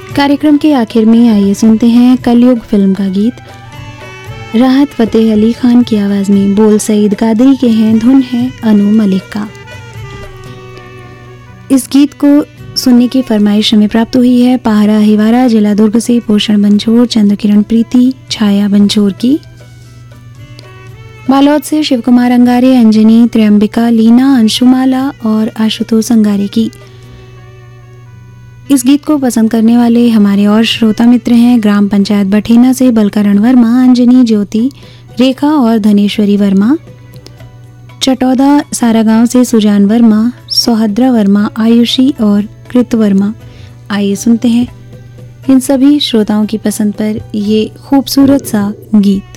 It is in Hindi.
कार्यक्रम के आखिर में आइए सुनते हैं कलयुग फिल्म का गीत। राहत फतेह अली खान की आवाज में, बोल सईद कादरी के हैं, धुन है अनु मलिक का। इस गीत को सुनने की फरमाइश हमें प्राप्त हुई है पहाड़ा हिवारा जिला दुर्ग से पोषण बंछोर, चंद्रकिरण प्रीति, छाया बंछोर की। बालोद से शिव कुमार अंगारे, अंजनी, त्र्यंबिका, लीना, अंशुमाला और आशुतोष अंगारे की। इस गीत को पसंद करने वाले हमारे और श्रोता मित्र हैं ग्राम पंचायत बठेना से बलकरण वर्मा, अंजनी, ज्योति, रेखा और धनेश्वरी वर्मा। चटौदा सारागांव से सुजान वर्मा, सौहद्रा वर्मा, आयुषी और कृत वर्मा। आइए सुनते हैं इन सभी श्रोताओं की पसंद पर ये खूबसूरत सा गीत।